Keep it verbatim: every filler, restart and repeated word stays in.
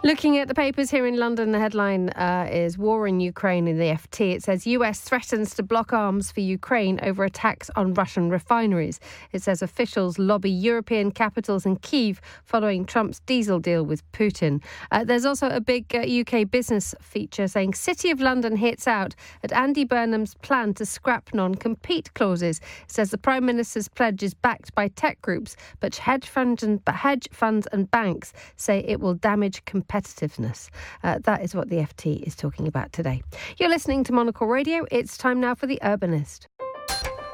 Looking at the papers here in London, the headline uh, is War in Ukraine in the F T. It says U S threatens to block arms for Ukraine over attacks on Russian refineries. It says officials lobby European capitals in Kyiv following Trump's diesel deal with Putin. Uh, there's also a big uh, U K business feature saying City of London hits out at Andy Burnham's plan to scrap non-compete clauses. It says the Prime Minister's pledge is backed by tech groups, but hedge funds and, but hedge funds and banks say it will damage competition. Competitiveness. Uh, that is what the F T is talking about today. You're listening to Monocle Radio. It's time now for The Urbanist.